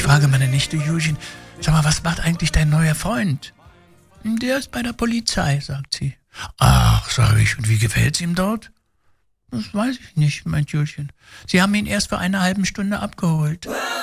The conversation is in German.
frage meine Nichte Julchen, sag mal, was macht eigentlich dein neuer Freund? Der ist bei der Polizei, sagt sie. Ach, sage ich, und wie gefällt's ihm dort? Das weiß ich nicht, meint Julchen. Sie haben ihn erst vor einer halben Stunde abgeholt.